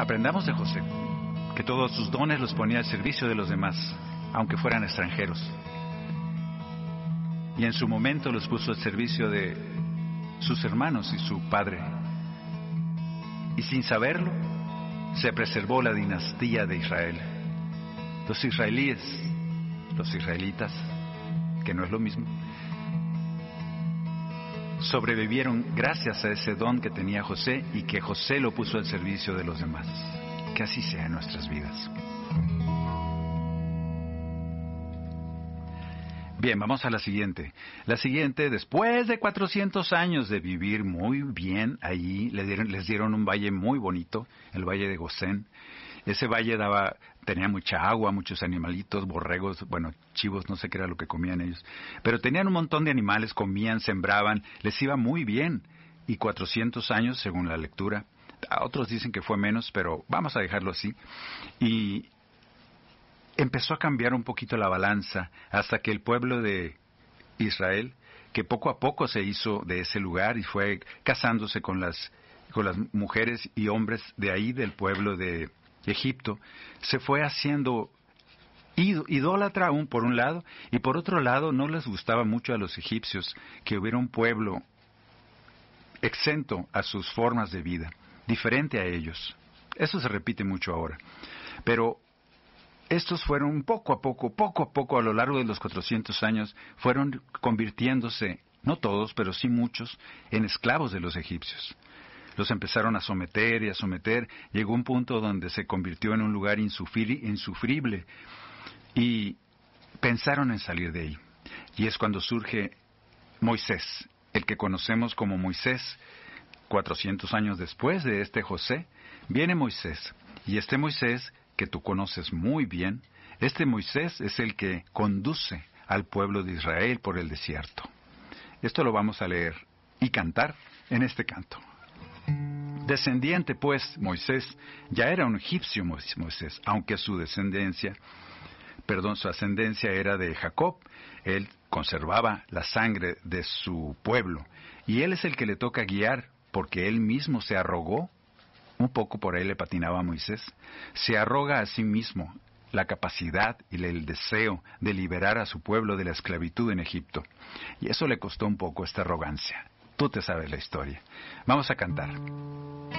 Aprendamos de José, que todos sus dones los ponía al servicio de los demás, aunque fueran extranjeros. Y en su momento los puso al servicio de sus hermanos y su padre. Y sin saberlo, se preservó la dinastía de Israel. Los israelíes, los israelitas, que no es lo mismo, sobrevivieron gracias a ese don que tenía José y que José lo puso al servicio de los demás. Que así sea en nuestras vidas. Bien, vamos a la siguiente. La siguiente, después de 400 años de vivir muy bien allí, les dieron un valle muy bonito, el valle de Gosén. Ese valle tenía mucha agua, muchos animalitos, borregos, bueno, chivos, no sé qué era lo que comían ellos. Pero tenían un montón de animales, comían, sembraban, les iba muy bien. Y 400 años, según la lectura. A otros dicen que fue menos, pero vamos a dejarlo así. Y empezó a cambiar un poquito la balanza hasta que el pueblo de Israel, que poco a poco se hizo de ese lugar y fue casándose con las mujeres y hombres de ahí, del pueblo de Egipto, se fue haciendo idólatra aún por un lado, y por otro lado no les gustaba mucho a los egipcios que hubiera un pueblo exento a sus formas de vida, diferente a ellos. Eso se repite mucho ahora. Pero estos fueron poco a poco, a lo largo de los 400 años, fueron convirtiéndose, no todos, pero sí muchos, en esclavos de los egipcios. Los empezaron a someter y a someter. Llegó un punto donde se convirtió en un lugar insufrible y pensaron en salir de ahí. Y es cuando surge Moisés, el que conocemos como Moisés. 400 años después de este José, viene Moisés. Y este Moisés, que tú conoces muy bien, este Moisés es el que conduce al pueblo de Israel por el desierto. Esto lo vamos a leer y cantar en este canto. Descendiente, pues, Moisés, ya era un egipcio Moisés, aunque su ascendencia era de Jacob. Él conservaba la sangre de su pueblo, y él es el que le toca guiar, porque él mismo se arrogó, un poco por ahí le patinaba a Moisés, se arroga a sí mismo la capacidad y el deseo de liberar a su pueblo de la esclavitud en Egipto. Y eso le costó un poco esta arrogancia. Tú te sabes la historia. Vamos a cantar.